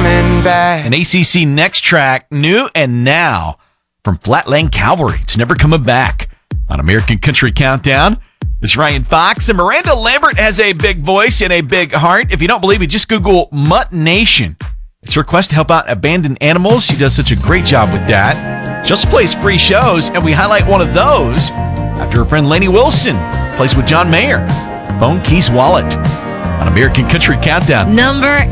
coming back. An ACC Next track, New and Now, from Flatland Cavalry. It's never coming back. On American Country Countdown, it's Ryan Fox. And Miranda Lambert has a big voice and a big heart. If you don't believe me, just Google Mutt Nation. It's her quest to help out abandoned animals. She does such a great job with that. She also plays free shows, and we highlight one of those after her friend Lainey Wilson plays with John Mayer. Phone Keys Wallet on American Country Countdown. Number